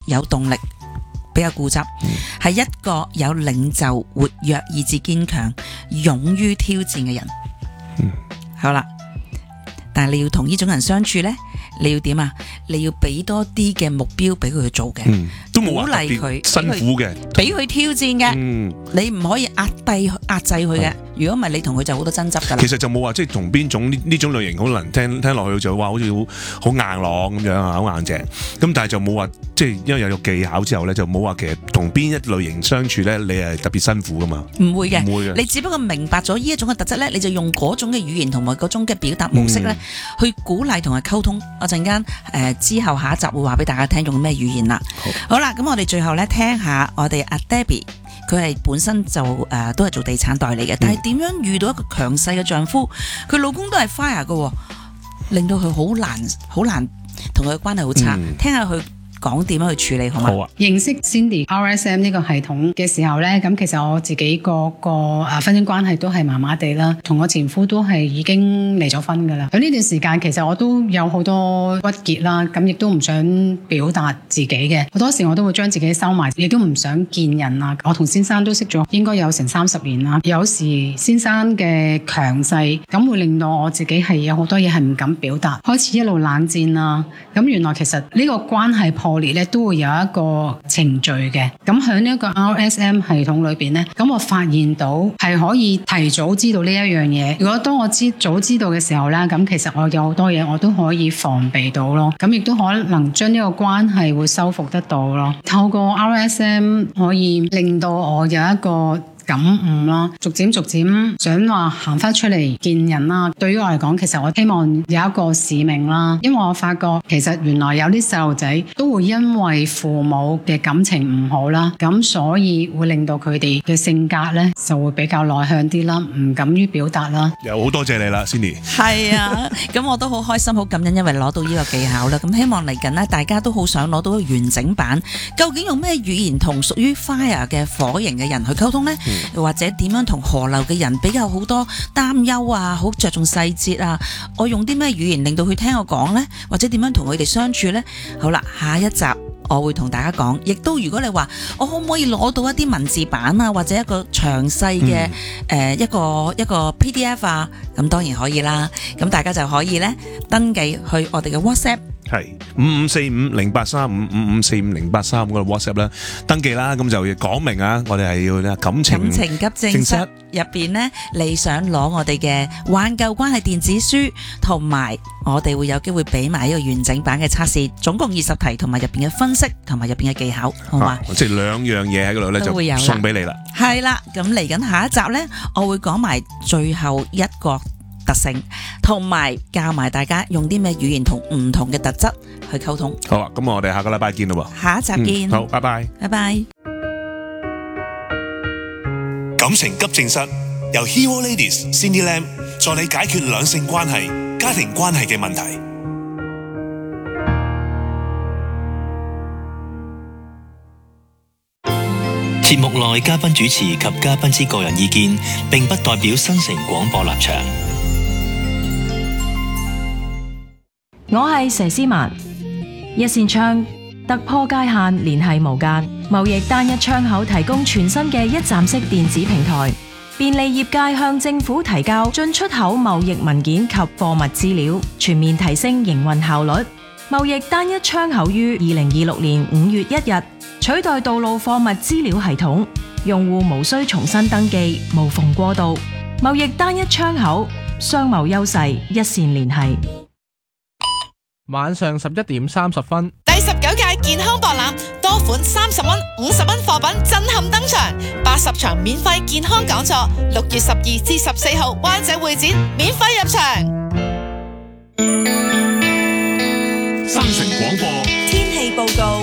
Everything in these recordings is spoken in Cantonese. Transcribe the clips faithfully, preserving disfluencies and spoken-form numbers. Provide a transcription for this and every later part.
有動力、比較固執，係、嗯、一個有領袖、活躍、意志堅強、勇於挑戰嘅人。 嗯， 好啦，但係你要同呢種人相處呢，你要點啊？你要俾多啲嘅目標俾佢去做嘅， 嗯，都冇話鼓勵佢， 辛苦嘅， 俾佢挑戰嘅， 嗯， 你唔可以壓低壓制佢嘅。如果唔係，你同佢就好多爭執㗎啦。 其實就冇話即係同邊種呢呢種類型可能聽聽落去就話好似好好硬朗咁樣啊，好硬淨。咁但係就冇話即係因為有個技巧之後咧，就冇話其實同邊一類型相處咧，你係特別辛苦㗎嘛？ 唔會嘅， 唔會嘅。 你只不過明白咗呢一種嘅特質咧，你就用嗰種嘅語言同埋嗰種嘅表達模式咧，嗯、去鼓勵同埋溝通。我陣間誒之後下一集會話俾大家聽用咩語言啦。好，好啦，咁我哋最後咧聽下我哋阿 Debbie。佢係本身就誒、呃、都係做地產代理嘅，但係點樣遇到一個強勢嘅丈夫，佢老公都係 fire 嘅，令到佢好難好難同佢嘅關係好差。嗯、聽下佢講點樣去處理好嗎？好啊！ 認識 Cindy R S M 呢個系統嘅時候呢，咁其實我自己個個誒婚姻關係都係麻麻地啦，同我前夫都係已經離咗婚噶啦。咁呢段時間其實我都有好多鬱結啦，咁亦都唔想表達自己嘅，好多時我都會將自己收埋，亦都唔想見人啊。我同先生都識咗應該有成三十年啦，有時先生嘅強勢咁會令到我自己係有好多嘢係唔敢表達，開始一路冷戰啦。咁原來其實呢個關係破裂咧都會有一個程序嘅，咁喺呢一個 R S M 系統裏邊咧，咁我發現到係可以提早知道呢一樣嘢。如果當我知早知道嘅時候咧，咁其實我有好多嘢我都可以防備到咯，咁亦都可能將呢個關係會修復得到咯。透過 R S M 可以令到我有一個感悟啦，逐漸逐漸想話行翻出嚟見人啦。對於我嚟講，其實我希望有一個使命啦，因為我發覺其實原來有啲細路仔都會因為父母嘅感情唔好啦，咁所以會令到佢哋嘅性格咧就會比較內向啲啦，唔敢於表達啦。 又好多謝你啦 ，Cindy。係啊，咁我都好開心、好感恩，因為攞到呢個技巧啦。咁希望嚟緊呢，大家都好想攞到個完整版。究竟用咩語言同屬於 Fire 嘅火型嘅人去溝通呢？嗯又或者點樣同河流嘅人比較好多擔憂啊，好着重細節啊，我用啲咩語言令到佢聽我講呢？或者點樣同佢哋相處呢？好啦，下一集我會同大家講，亦都如果你話我可唔可以攞到一啲文字版啊，或者一個詳細嘅誒、嗯呃、一個一個 P D F 啊，咁當然可以啦。咁大家就可以呢登記去我哋嘅 WhatsApp。 係五五四五零八三五五五四五零八三嗰個 WhatsApp 啦，登記啦，咁就要講明啊，我哋係要咧感情感情急症室入邊呢，你想攞我哋嘅挽救關係電子書，同埋我哋會有機會俾埋一個完整版嘅測試，總共二十題，同埋入邊嘅分析，同埋入邊嘅技巧，好嘛？啊、即係兩樣嘢喺嗰度咧，就送俾你啦。係啦，咁嚟緊下一集呢，我會講埋最後一個特性，同埋教埋大家用啲咩語言同唔同嘅特質去溝通。好啊，咁我哋下個禮拜見咯喎。下一集見。嗯、好，拜拜。拜拜。 感情急症室由 Hero Ladies Cindy Lam 助你解決兩性關係、家庭關係嘅問題。 節目內嘉賓主持及嘉賓之個人意見，並不代表新城廣播立場。 我係佘詩曼，一線窗突破界限，聯繫無間，貿易單一窗口提供全新嘅一站式電子平台，便利業界向政府提交進出口貿易文件及貨物資料，全面提升營運效率。貿易單一窗口於二零二六年五月一日取代道路貨物資料系統，用戶無需重新登記，無縫過渡。貿易單一窗口，商貿優勢一線聯繫。 晚上十一點三十分， 第十九屆健康博覽，多款三十蚊、五十蚊貨品震撼登場，八十場免費健康講座，六月十二至十四號灣仔會展免費入場。 新城廣播天氣報告。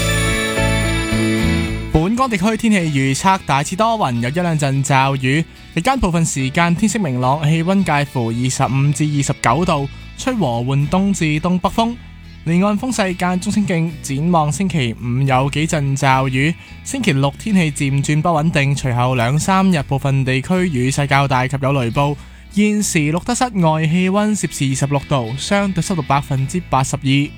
本港地區天氣預測大致多雲，有一兩陣驟雨，日間部分時間天色明朗，氣溫介乎二十五至二十九度，吹和緩東至東北風，離岸風勢間中清勁。展望星期五有幾陣驟雨，星期六天氣漸轉不穩定，隨後兩三日部分地區雨勢較大及有雷暴。現時錄得室外氣溫攝氏二十六度，相對濕度百分之八十二。